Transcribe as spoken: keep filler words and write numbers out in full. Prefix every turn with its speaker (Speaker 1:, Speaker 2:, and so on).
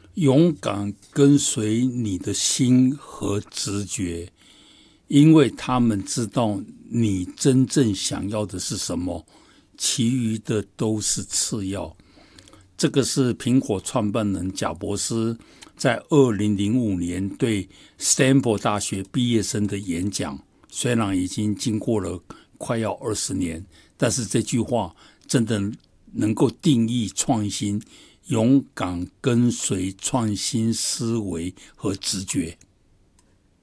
Speaker 1: 勇敢跟随你的心和直觉，因为他们知道你真正想要的是什么，其余的都是次要。这个是苹果创办人贾伯斯在二零零五年对斯坦福大学毕业生的演讲，虽然已经经过了快要二十年，但是这句话真的能够定义创新，勇敢跟随创新思维和直觉。